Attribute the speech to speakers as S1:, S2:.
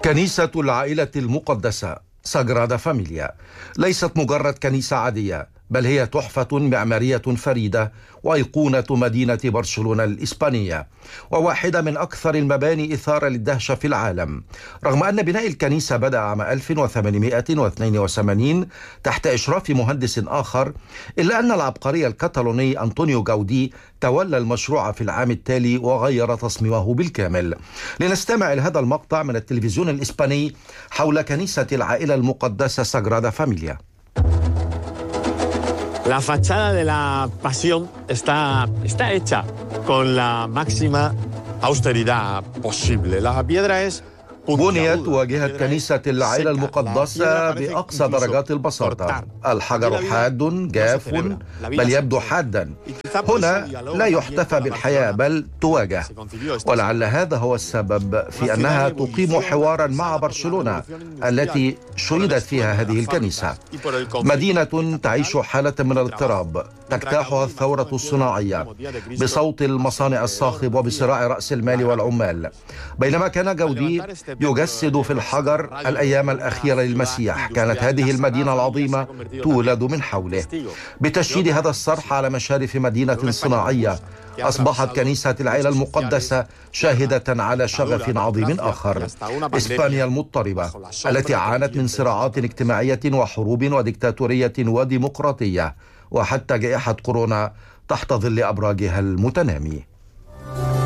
S1: كنيسة العائلة المقدسة ساغرادا فاميليا ليست مجرد كنيسة عادية، بل هي تحفة معمارية فريدة وأيقونة مدينة برشلونة الإسبانية، وواحدة من أكثر المباني إثارة للدهشة في العالم. رغم أن بناء الكنيسة بدأ عام 1882 تحت إشراف مهندس آخر، إلا أن العبقري الكتالوني أنطونيو غاودي تولى المشروع في العام التالي وغير تصميمه بالكامل. لنستمع إلى هذا المقطع من التلفزيون الإسباني حول كنيسة العائلة المقدسة ساغرادا فاميليا.
S2: La fachada de la Pasión está hecha con la máxima austeridad posible. La piedra es
S1: بنيت واجهة كنيسة العائلة المقدسة بأقصى درجات البساطة. الحجر حاد جاف، بل يبدو حادا. هنا لا يحتفى بالحياة بل تواجه، ولعل هذا هو السبب في أنها تقيم حوارا مع برشلونة التي شيدت فيها هذه الكنيسة. مدينة تعيش حالة من الاضطراب تجتاحها الثورة الصناعية بصوت المصانع الصاخب وبصراع رأس المال والعمال. بينما كان جودي يجسد في الحجر الأيام الأخيرة للمسيح، كانت هذه المدينة العظيمة تولد من حوله. بتشييد هذا الصرح على مشارف مدينة صناعية، أصبحت كنيسة العائلة المقدسة شاهدة على شغف عظيم آخر. إسبانيا المضطربة التي عانت من صراعات اجتماعية وحروب وديكتاتورية وديمقراطية، وحتى جائحة كورونا تحت ظل أبراجها المتنامي.